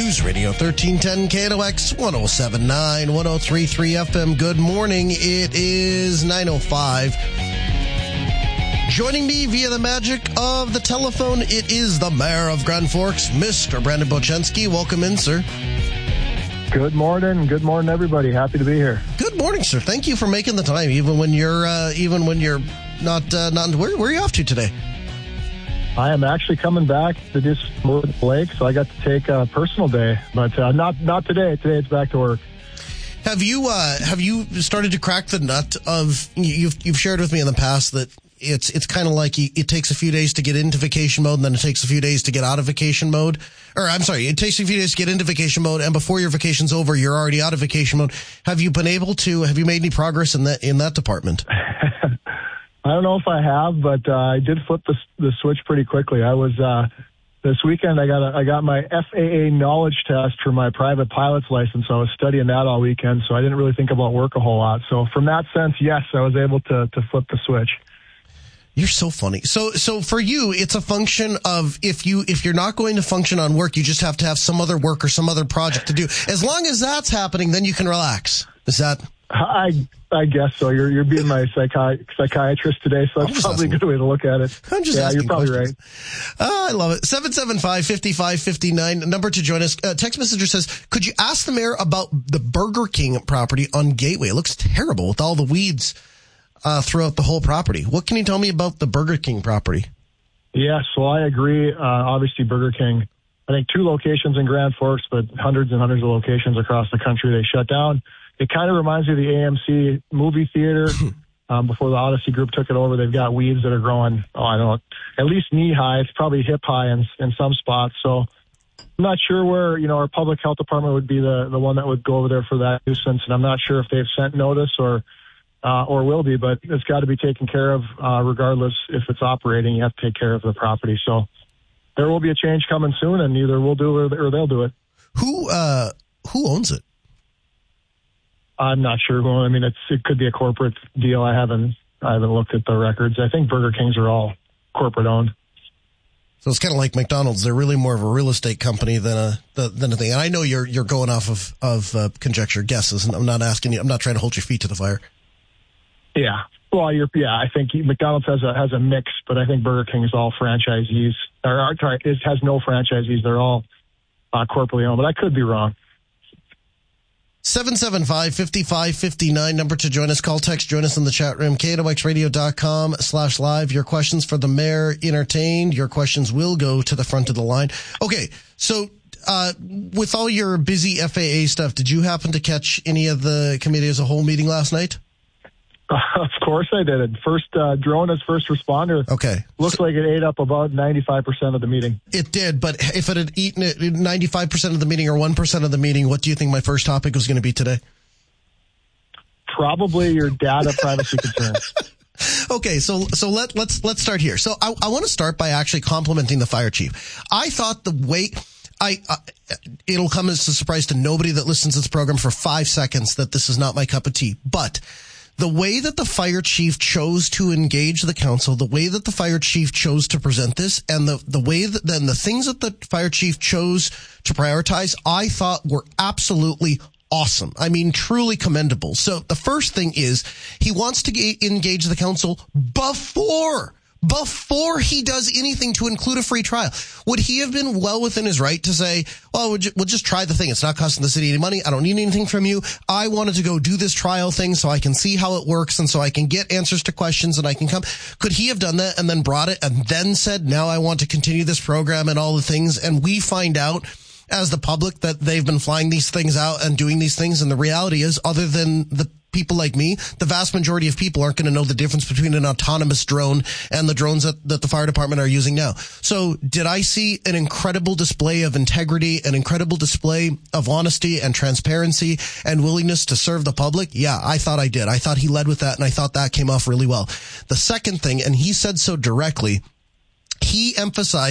News Radio 1310 KNOX 107.9, 103.3 FM. Good morning. It is 9:05. Joining me via the magic of the telephone, it is the Mayor of Grand Forks, Mr. Brandon Bochensky. Welcome in, sir. Good morning. Good morning, everybody. Happy to be here. Good morning, sir. Thank you for making the time, even when you're not. Where are you off to today? I am actually coming back to just the lake, so I got to take a personal day, but not today. Today it's back to work. Have you started to crack the nut of you've shared with me in the past that it's kind of like it takes a few days to get into vacation mode, and then it takes a few days to get out of vacation mode. Or I'm sorry, it takes a few days to get into vacation mode, and before your vacation's over, you're already out of vacation mode. Have you made any progress in that department? I don't know if I have, but I did flip the switch pretty quickly. I was this weekend. I got my FAA knowledge test for my private pilot's license. So I was studying that all weekend, so I didn't really think about work a whole lot. So from that sense, yes, I was able to flip the switch. You're so funny. So for you, it's a function of if you're not going to function on work, you just have to have some other work or some other project to do. As long as that's happening, then you can relax. Is that? I guess so. You're being my psychiatrist today, so that's probably a good way to look at it. I'm just you're probably questions. Right. I love it. 775-5559, number to join us. Text messenger says, could you ask the mayor about the Burger King property on Gateway? It looks terrible with all the weeds throughout the whole property. What can you tell me about the Burger King property? Yeah, so I agree. Obviously, Burger King, I think 2 locations in Grand Forks, but hundreds and hundreds of locations across the country they shut down. It kind of reminds me of the AMC movie theater before the Odyssey Group took it over. They've got weeds that are growing, I don't know, at least knee high. It's probably hip high in some spots. So I'm not sure where, our public health department would be the one that would go over there for that nuisance. And I'm not sure if they've sent notice or will be, but it's got to be taken care of regardless if it's operating. You have to take care of the property. So there will be a change coming soon, and either we'll do it or they'll do it. Who owns it? I'm not sure. Well, I mean, it could be a corporate deal. I haven't looked at the records. I think Burger Kings are all corporate owned. So it's kind of like McDonald's. They're really more of a real estate company than a thing. And I know you're going off of conjecture, guesses, and I'm not asking you. I'm not trying to hold your feet to the fire. Yeah. Well, I think McDonald's has a mix, but I think Burger King is all franchisees. It has no franchisees. They're all corporately owned, but I could be wrong. 775-5559, number to join us. Call, text, join us in the chat room. KNOXradio.com/live. Your questions for the mayor entertained. Your questions will go to the front of the line. Okay, so with all your busy FAA stuff, did you happen to catch any of the committee as a whole meeting last night? Of course I did. First drone as first responder. Okay. Looks like it ate up about 95% of the meeting. It did, but if it had eaten it 95% of the meeting or 1% of the meeting, what do you think my first topic was going to be today? Probably your data privacy concerns. Okay, so let's start here. So I want to start by actually complimenting the fire chief. I thought the way it'll come as a surprise to nobody that listens to this program for 5 seconds that this is not my cup of tea, but the way that the fire chief chose to engage the council, the way that the fire chief chose to present this, and the way that then the things that the fire chief chose to prioritize, I thought were absolutely awesome. I mean, truly commendable. So the first thing is he wants to engage the council before he does anything to include a free trial. Would he have been well within his right to say, well, we'll just try the thing. It's not costing the city any money. I don't need anything from you. I wanted to go do this trial thing so I can see how it works and so I can get answers to questions and I can come. Could he have done that and then brought it and then said, now I want to continue this program and all the things, and we find out as the public that they've been flying these things out and doing these things, and the reality is, other than the people like me, the vast majority of people aren't going to know the difference between an autonomous drone and the drones that the fire department are using now. So did I see an incredible display of integrity, an incredible display of honesty and transparency and willingness to serve the public? Yeah, I thought I did. I thought he led with that, and I thought that came off really well. The second thing, and he said so directly, he emphasized